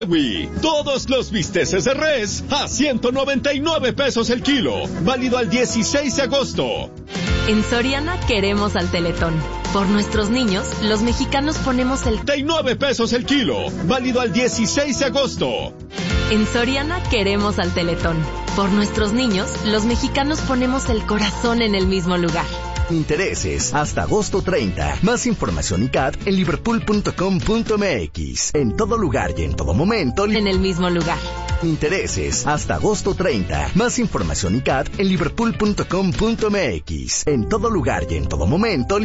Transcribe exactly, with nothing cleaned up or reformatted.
Wii. Todos los bisteces de res a ciento noventa y nueve pesos el kilo. Válido al dieciséis de agosto. En Soriana queremos al Teletón. Por nuestros niños, los mexicanos ponemos el... treinta y nueve pesos el kilo. Válido al dieciséis de agosto. En Soriana queremos al Teletón. Por nuestros niños, los mexicanos ponemos el corazón en el mismo lugar. Intereses hasta agosto treinta. Más información y C A T en liverpool punto com punto m x. En todo lugar y en todo momento. En el mismo lugar. Intereses hasta agosto treinta. Más información y C A T en liverpool punto com punto m x. En todo lugar y en todo momento.